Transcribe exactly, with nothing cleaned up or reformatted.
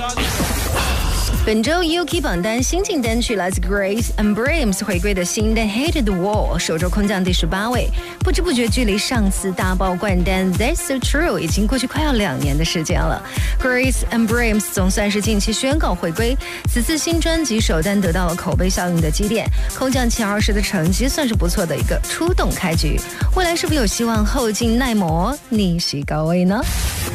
本周 U K 榜单新晋单曲来自 Grace and Brahms 回归的新单 Hated the Wall 首周空降第十八位，不知不觉距离上次大爆冠单 That's So True 已经过去快要两年的时间了。Grace and Brahms 总算是近期宣告回归，此次新专辑首单得到了口碑效应的积淀，空降前二十的成绩算是不错的一个出动开局，未来是不是有希望后进耐磨逆袭高位呢？